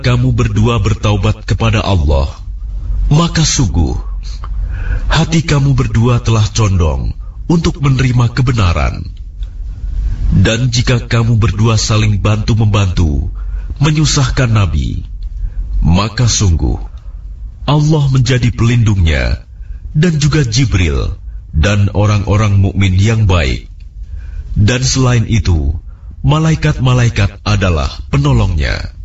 kamu berdua bertaubat kepada Allah, maka sungguh hati kamu berdua telah condong untuk menerima kebenaran. Dan jika kamu berdua saling bantu-membantu menyusahkan Nabi, maka sungguh Allah menjadi pelindungnya dan juga Jibril dan orang-orang mukmin yang baik. Dan selain itu, malaikat-malaikat adalah penolongnya.